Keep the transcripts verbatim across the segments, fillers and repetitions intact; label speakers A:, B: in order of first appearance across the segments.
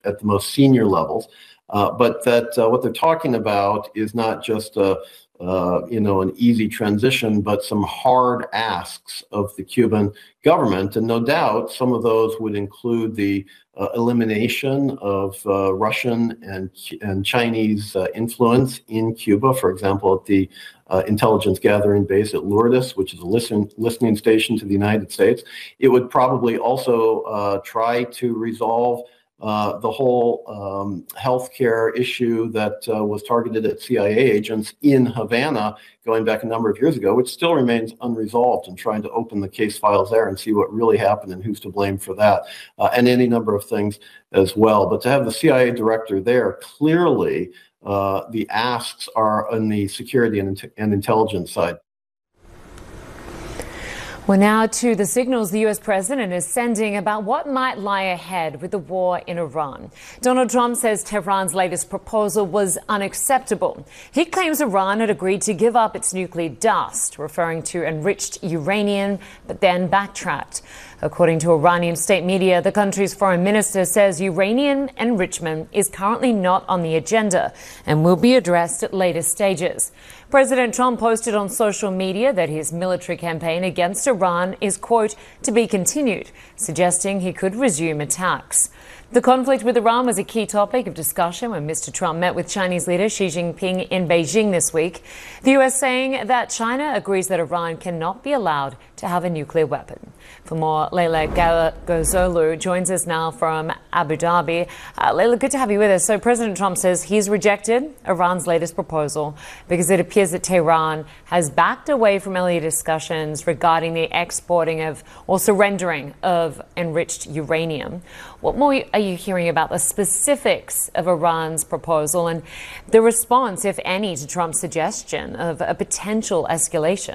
A: at the most senior levels, uh, but that uh, what they're talking about is not just a Uh, you know, an easy transition, but some hard asks of the Cuban government. And no doubt some of those would include the uh, elimination of uh, Russian and, and Chinese uh, influence in Cuba, for example, at the uh, intelligence gathering base at Lourdes, which is a listen, listening station to the United States. It would probably also uh, try to resolve Uh, the whole um, healthcare issue that uh, was targeted at C I A agents in Havana going back a number of years ago, which still remains unresolved, and trying to open the case files there and see what really happened and who's to blame for that, uh, and any number of things as well. But to have the C I A director there, clearly uh, the asks are on the security and, and intelligence side.
B: Well, now to the signals the U S president is sending about what might lie ahead with the war in Iran. Donald Trump says Tehran's latest proposal was unacceptable. He claims Iran had agreed to give up its nuclear dust, referring to enriched uranium, but then backtracked. According to Iranian state media, the country's foreign minister says uranium enrichment is currently not on the agenda and will be addressed at later stages. President Trump posted on social media that his military campaign against Iran is, quote, to be continued, suggesting he could resume attacks. The conflict with Iran was a key topic of discussion when Mister Trump met with Chinese leader Xi Jinping in Beijing this week. The U S saying that China agrees that Iran cannot be allowed to have a nuclear weapon. For more, Leila Ghazolu joins us now from Abu Dhabi. Uh, Leila, good to have you with us. So President Trump says he's rejected Iran's latest proposal because it appears that Tehran has backed away from earlier discussions regarding the exporting of or surrendering of enriched uranium. What more are you hearing about the specifics of Iran's proposal and the response, if any, to Trump's suggestion of a potential escalation?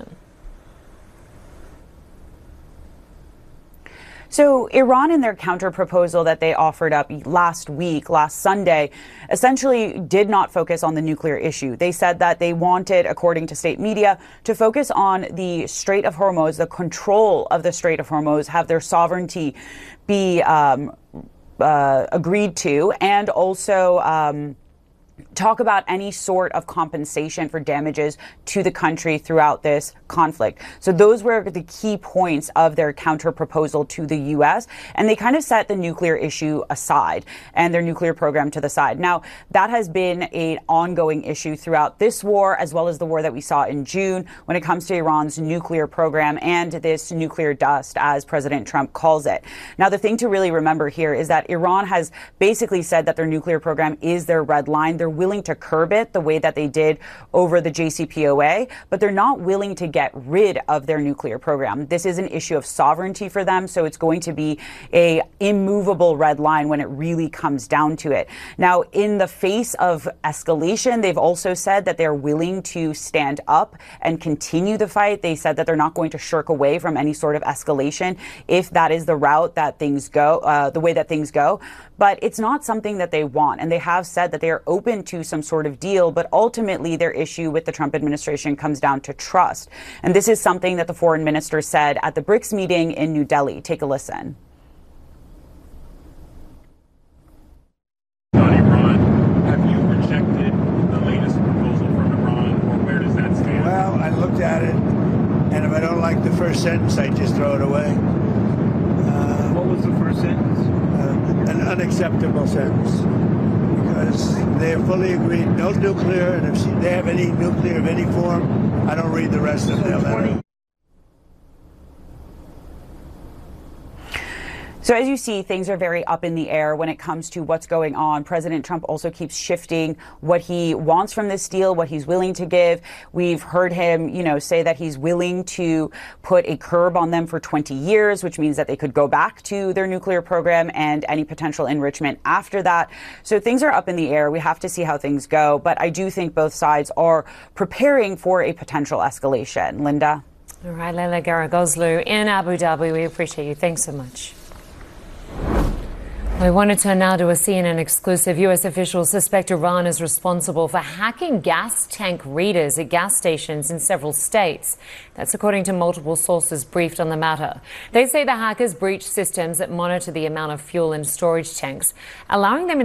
C: So Iran, in their counter-proposal that they offered up last week, last Sunday, essentially did not focus on the nuclear issue. They said that they wanted, according to state media, to focus on the Strait of Hormuz, the control of the Strait of Hormuz, have their sovereignty be um, uh, agreed to, and also um, talk about any sort of compensation for damages to the country throughout this conflict. So those were the key points of their counter proposal to the U S, and they kind of set the nuclear issue aside and their nuclear program to the side. Now, that has been an ongoing issue throughout this war, as well as the war that we saw in June when it comes to Iran's nuclear program and this nuclear dust, as President Trump calls it. Now, the thing to really remember here is that Iran has basically said that their nuclear program is their red line. They're willing to curb it the way that they did over the J C P O A, but they're not willing to get rid of their nuclear program. This is an issue of sovereignty for them, so it's going to be a immovable red line when it really comes down to it. Now, in the face of escalation, they've also said that they're willing to stand up and continue the fight. They said that they're not going to shirk away from any sort of escalation if that is the route that things go, uh, the way that things go. But it's not something that they want, and they have said that they are open to some sort of deal, but ultimately their issue with the Trump administration comes down to trust. And this is something that the foreign minister said at the BRICS meeting in New Delhi. Take a listen.
D: On Iran, have you rejected the latest proposal from Iran, or where does that stand?
E: Well, I looked at it, and if I don't like the first sentence, I just throw it away.
D: Uh, what was the first sentence?
E: Uh, an unacceptable sentence. Because they have fully agreed, no nuclear, and if they have any nuclear of any form, I don't read the rest of their letter.
C: So as you see, things are very up in the air when it comes to what's going on. President Trump also keeps shifting what he wants from this deal, what he's willing to give. We've heard him, you know, say that he's willing to put a curb on them for twenty years, which means that they could go back to their nuclear program and any potential enrichment after that. So things are up in the air. We have to see how things go. But I do think both sides are preparing for a potential escalation. Linda?
B: All right, Leila Ghazolu in Abu Dhabi. We appreciate you. Thanks so much. We want to turn now to a C N N exclusive. U S officials suspect Iran is responsible for hacking gas tank readers at gas stations in several states. That's according to multiple sources briefed on the matter. They say the hackers breached systems that monitor the amount of fuel in storage tanks, allowing them